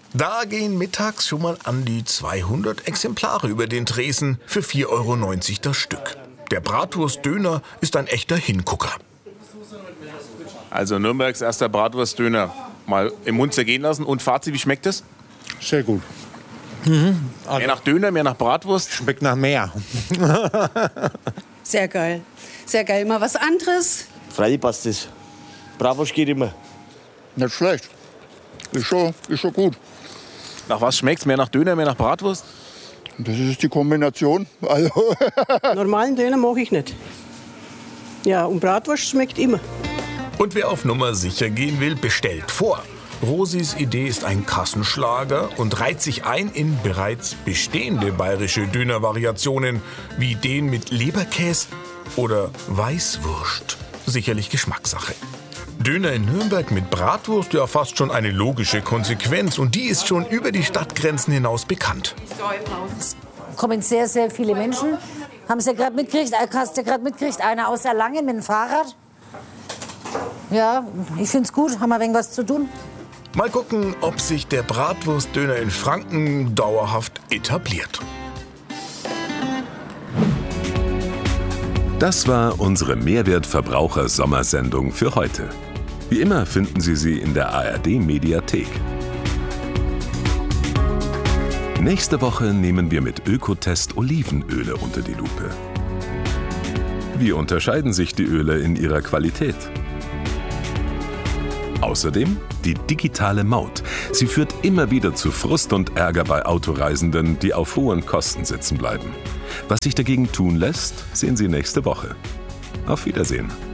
Da gehen mittags schon mal an die 200 Exemplare über den Tresen für 4,90 € das Stück. Der Bratwurstdöner ist ein echter Hingucker. Also Nürnbergs erster Bratwurstdöner. Mal im Mund zergehen lassen. Und Fazit, wie schmeckt es? Sehr gut. Mehr nach Döner, mehr nach Bratwurst? Schmeckt nach mehr. Sehr geil. Sehr geil. Mal was anderes. Freilich passt das. Bratwurst geht immer. Nicht schlecht. Ist schon gut. Nach was schmeckt's? Mehr nach Döner, mehr nach Bratwurst? Das ist die Kombination. Also Normalen Döner mache ich nicht. Ja, und Bratwurst schmeckt immer. Und wer auf Nummer sicher gehen will, bestellt vor. Rosis Idee ist ein Kassenschlager und reiht sich ein in bereits bestehende bayerische Dönervariationen, wie den mit Leberkäse oder Weißwurst. Sicherlich Geschmackssache. Döner in Nürnberg mit Bratwurst, ja fast schon eine logische Konsequenz. Und die ist schon über die Stadtgrenzen hinaus bekannt. Es kommen sehr, sehr viele Menschen. Haben Sie gerade mitgekriegt? Hast du gerade mitgekriegt? Einer aus Erlangen mit dem Fahrrad. Ja, ich finde es gut. Haben wir wenig was zu tun. Mal gucken, ob sich der Bratwurstdöner in Franken dauerhaft etabliert. Das war unsere Mehrwert-Verbraucher-Sommersendung für heute. Wie immer finden Sie sie in der ARD-Mediathek. Nächste Woche nehmen wir mit Ökotest Olivenöle unter die Lupe. Wie unterscheiden sich die Öle in ihrer Qualität? Außerdem die digitale Maut. Sie führt immer wieder zu Frust und Ärger bei Autoreisenden, die auf hohen Kosten sitzen bleiben. Was sich dagegen tun lässt, sehen Sie nächste Woche. Auf Wiedersehen.